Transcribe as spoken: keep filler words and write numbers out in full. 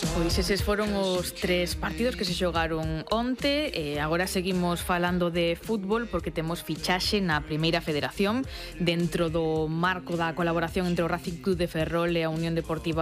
Pois eses foron os tres partidos que se xogaron onte e agora seguimos falando de fútbol porque temos fichaxe na Primeira Federación dentro do marco da colaboración entre o Racing Club de Ferrol e a Unión Deportiva